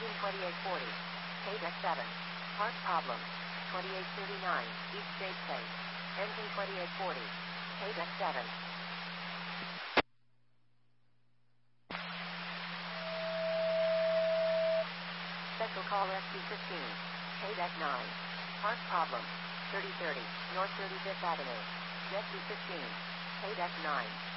Engine 2840. KDEC 7. Part problem. 2839. East State Place. Engine 2840. KDEC 7. Special call SC15. KDEC 9. Part problem. 3030. North 35th Avenue. SC15. KDEC 9.